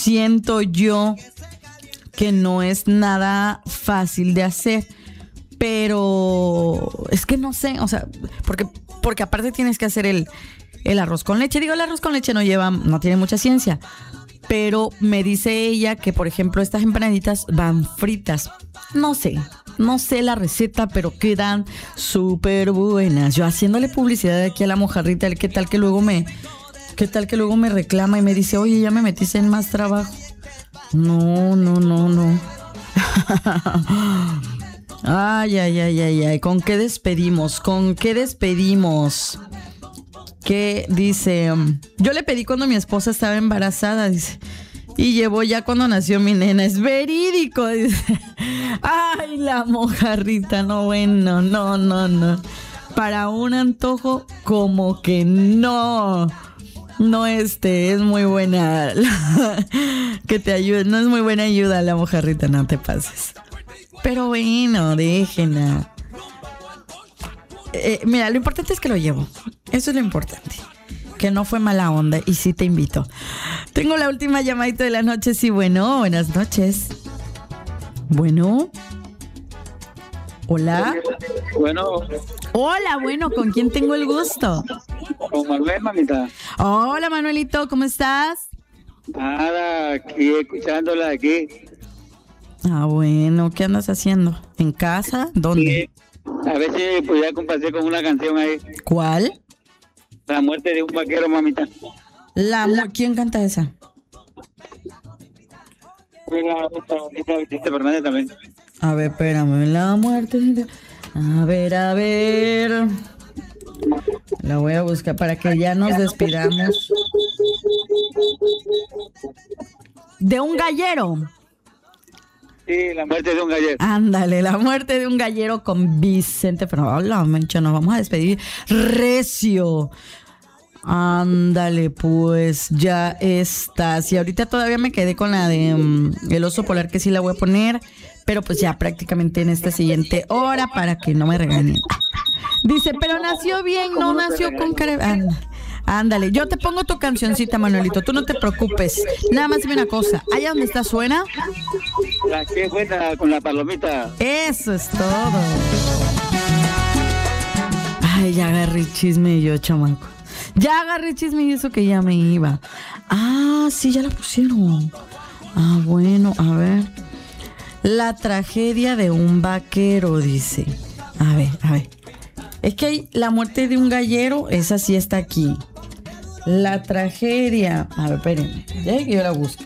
siento yo que no es nada fácil de hacer. Pero es que no sé, o sea, porque aparte tienes que hacer el arroz con leche. Digo, el arroz con leche no tiene mucha ciencia. Pero me dice ella que, por ejemplo, estas empanaditas van fritas. No sé la receta, pero quedan súper buenas. Yo haciéndole publicidad aquí a la mojarrita, ¿qué tal que luego me reclama y me dice, oye, ya me metiste en más trabajo? No. Ay. ¿Con qué despedimos? ¿Qué dice? Yo le pedí cuando mi esposa estaba embarazada, dice. Y llevó ya cuando nació mi nena. Es verídico, dice. Ay, la mojarrita, no, bueno, no. Para un antojo, como que no. No, es muy buena. Que te ayude. No es muy buena ayuda la mojarrita, no te pases. Pero bueno, déjenla. Mira, lo importante es que lo llevo. Eso es lo importante. Que no fue mala onda y sí te invito. Tengo la última llamadita de la noche. Sí, bueno, buenas noches. Bueno. Hola. Hola, bueno, ¿con quién tengo el gusto? Con Manuel, mamita. Hola, Manuelito, ¿cómo estás? Nada, aquí escuchándola aquí. Ah, bueno, ¿qué andas haciendo? ¿En casa? ¿Dónde? Sí. A ver si pudiera compartir con una canción ahí. ¿Cuál? La muerte de un vaquero, mamita. ¿Quién canta esa? Vicente Fernández también. A ver, espérame, la muerte de... A ver. La voy a buscar para que ya nos despidamos. De un gallero. Sí, la muerte de un gallero. Ándale, la muerte de un gallero con Vicente Fernández. Hola, mencho, nos vamos a despedir recio. Ándale, pues ya estás. Y ahorita todavía me quedé con la de el oso polar, que sí la voy a poner, pero pues ya prácticamente en esta siguiente hora para que no me regañen. Dice, pero nació bien, no nació con cara. Ándale, yo te pongo tu cancioncita, Manuelito, tú no te preocupes. Nada más dime una cosa, ¿allá donde está suena? La que buena con la palomita. Eso es todo. Ay, ya agarré chisme yo, chamaco. Ya agarré chisme y eso que ya me iba. Ah, sí, ya la pusieron. Ah, bueno, a ver. La tragedia de un vaquero, dice. A ver. Es que hay la muerte de un gallero, esa sí está aquí. La tragedia. A ver, espérenme. Ya que yo la busco.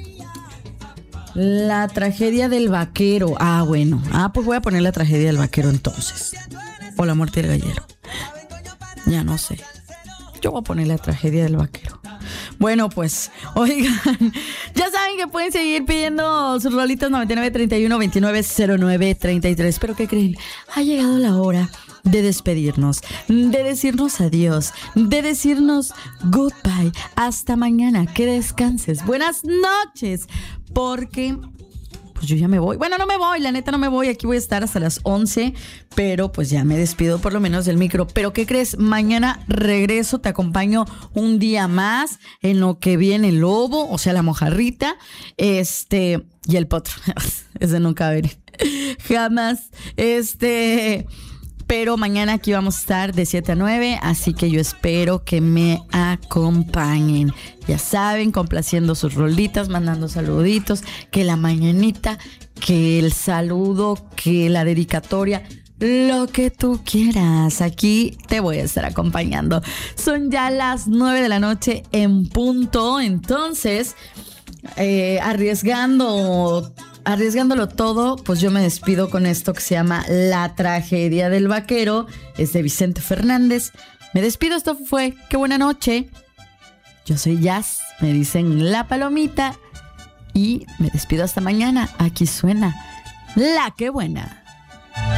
La tragedia del vaquero. Ah, bueno. Ah, pues voy a poner la tragedia del vaquero entonces. O la muerte del gallero. Ya no sé. Yo voy a poner la tragedia del vaquero. Bueno, pues, oigan, ya saben que pueden seguir pidiendo sus rolitas 9931-2909-33. Pero ¿qué creen? Ha llegado la hora de despedirnos, de decirnos adiós, de decirnos goodbye. Hasta mañana, que descanses. Buenas noches, porque... pues yo ya me voy. Bueno, no me voy, la neta no me voy. Aquí voy a estar hasta las 11, pero pues ya me despido por lo menos del micro. Pero ¿qué crees? Mañana regreso, te acompaño un día más en lo que viene el lobo, o sea, la mojarrita, y el potro. Ese nunca veré. Jamás. Pero mañana aquí vamos a estar de 7 a 9, así que yo espero que me acompañen. Ya saben, complaciendo sus rolitas, mandando saluditos, que la mañanita, que el saludo, que la dedicatoria, lo que tú quieras. Aquí te voy a estar acompañando. Son ya las 9 de la noche en punto, entonces, arriesgándolo todo, pues yo me despido con esto que se llama La tragedia del vaquero. Es de Vicente Fernández. Me despido, esto fue Qué buena noche. Yo soy Jazz, me dicen La Palomita. Y me despido hasta mañana. Aquí suena La Qué buena.